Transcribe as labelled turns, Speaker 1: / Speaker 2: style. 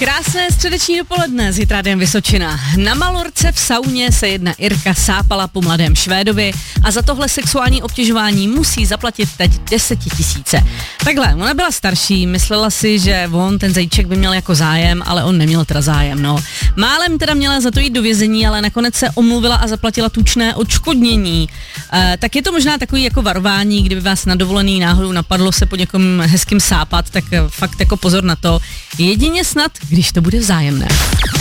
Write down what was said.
Speaker 1: Krásné středeční dopoledne s Hitrádem Vysočina. Na Malorce v sauně se jedna Irka sápala po mladém Švédovi a za tohle sexuální obtěžování musí zaplatit teď 10 000. Takhle, ona byla starší, myslela si, že ten zajíček by měl jako zájem, ale on neměl teda zájem, no. Málem teda měla za to jít do vězení, ale nakonec se omluvila a zaplatila tučné odškodnění. Tak je to možná takový jako varování, kdyby vás na dovolený náhodou napadlo se po někom hezkým sápat, tak fakt jako pozor na to. Jedině snad, když to bude vzájemné.